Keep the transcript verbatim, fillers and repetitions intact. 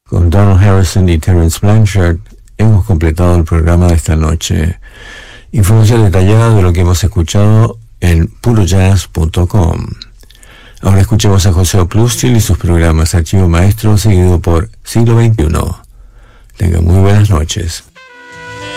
Con Donald Harrison y Terence Blanchard hemos completado el programa de esta noche. Información detallada de lo que hemos escuchado en puro jazz punto com. Ahora escuchemos a José Oplustil y sus programas Archivo Maestro, seguido por Siglo veintiuno. Tengan muy buenas noches.